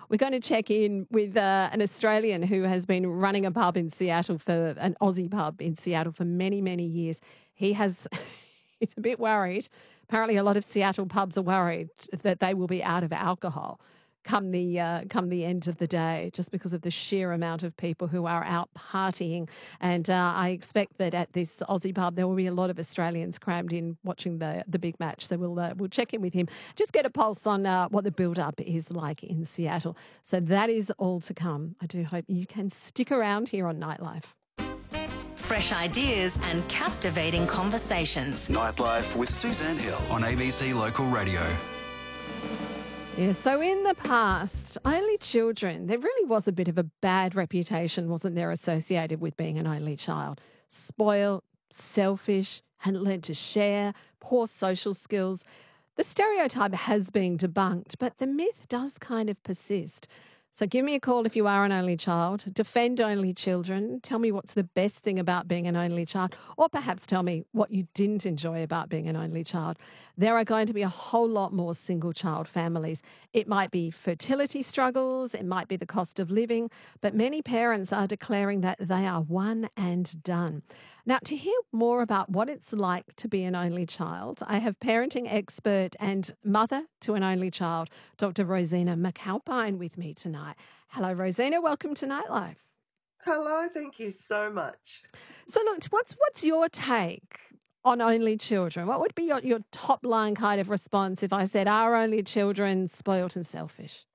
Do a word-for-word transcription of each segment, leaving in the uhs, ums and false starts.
We're going to check in with uh, an Australian who has been running a pub in Seattle for an Aussie pub in Seattle for many, many years. He has, he's a bit worried. Apparently, a lot of Seattle pubs are worried that they will be out of alcohol come the uh, come the end of the day, just because of the sheer amount of people who are out partying. And uh, I expect that at this Aussie pub there will be a lot of Australians crammed in watching the the big match. So we'll uh, we'll check in with him, just get a pulse on uh, what the build up is like in Seattle. So that is all to come. I do hope you can stick around here on Nightlife. Fresh ideas and captivating conversations. Nightlife with Suzanne Hill on A B C Local Radio. Yeah, so in the past, only children, there really was a bit of a bad reputation, wasn't there, associated with being an only child. Spoiled, selfish, hadn't learned to share, poor social skills. The stereotype has been debunked, but the myth does kind of persist. So give me a call if you are an only child. Defend only children. Tell me what's the best thing about being an only child, or perhaps tell me what you didn't enjoy about being an only child. There are going to be a whole lot more single child families. It might be fertility struggles, it might be the cost of living, but many parents are declaring that they are one and done. Now, to hear more about what it's like to be an only child, I have parenting expert and mother to an only child, Doctor Rosina McAlpine, with me tonight. Hello, Rosina. Welcome to Nightlife. Hello. Thank you so much. So, look, what's what's your take on only children? What would be your, your top line kind of response if I said, are only children spoilt and selfish?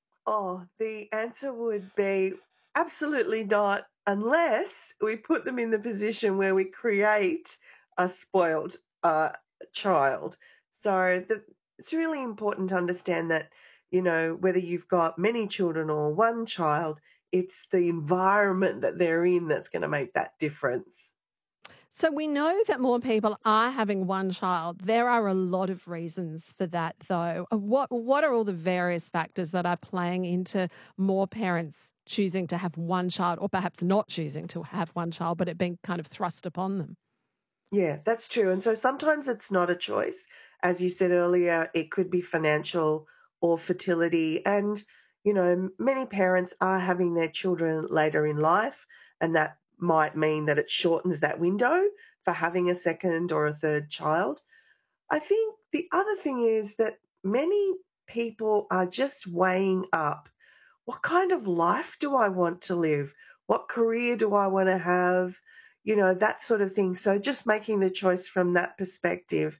Oh, the answer would be absolutely not, unless we put them in the position where we create a spoiled uh, child. So the, it's really important to understand that, you know, whether you've got many children or one child, it's the environment that they're in that's going to make that difference. So we know that more people are having one child. There are a lot of reasons for that, though. What what are all the various factors that are playing into more parents choosing to have one child, or perhaps not choosing to have one child, but it being kind of thrust upon them? Yeah, that's true. And so sometimes it's not a choice. As you said earlier, it could be financial or fertility. And, you know, many parents are having their children later in life, and that might mean that it shortens that window for having a second or a third child. I think the other thing is that many people are just weighing up, what kind of life do I want to live? What career do I want to have? You know, that sort of thing. So just making the choice from that perspective.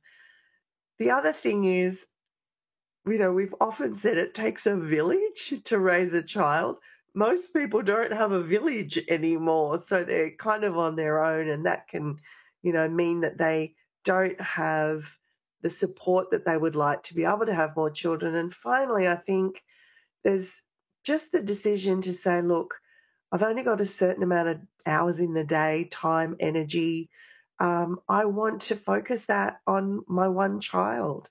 The other thing is, you know, we've often said it takes a village to raise a child. Most people don't have a village anymore, so they're kind of on their own, and that can, you know, mean that they don't have the support that they would like to be able to have more children. And finally, I think there's just the decision to say, look, I've only got a certain amount of hours in the day, time, energy. Um, I want to focus that on my one child.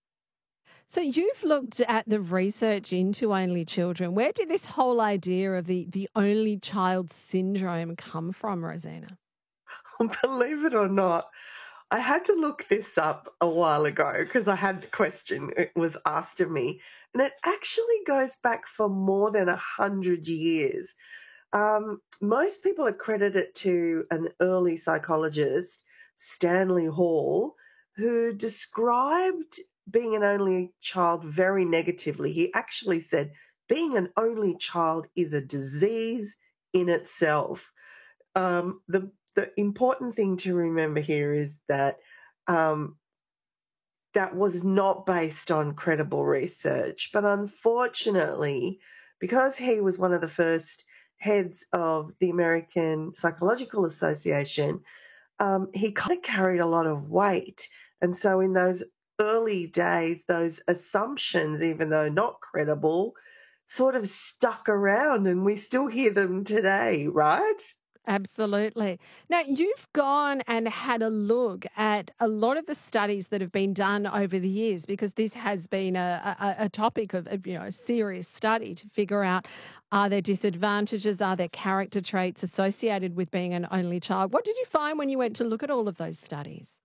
So you've looked at the research into only children. Where did this whole idea of the, the only child syndrome come from, Rosina? Believe it or not, I had to look this up a while ago because I had the question, it was asked of me, and it actually goes back for more than a hundred years. Um, most people accredit it to an early psychologist, Stanley Hall, who described being an only child very negatively. He actually said being an only child is a disease in itself. Um, the the important thing to remember here is that um, that was not based on credible research, but unfortunately, because he was one of the first heads of the American Psychological Association, um, he kind of carried a lot of weight. And so in those early days, those assumptions, even though not credible, sort of stuck around, and we still hear them today, right? Absolutely. Now, you've gone and had a look at a lot of the studies that have been done over the years, because this has been a, a, a topic of, of, you know, a serious study to figure out, are there disadvantages, are there character traits associated with being an only child? What did you find when you went to look at all of those studies?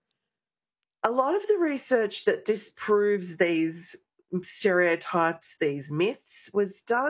A lot of the research that disproves these stereotypes, these myths, was done